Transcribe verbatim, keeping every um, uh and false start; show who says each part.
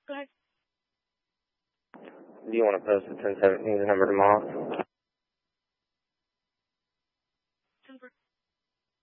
Speaker 1: Go ahead.
Speaker 2: Do you want to post the ten seventeen number tomorrow?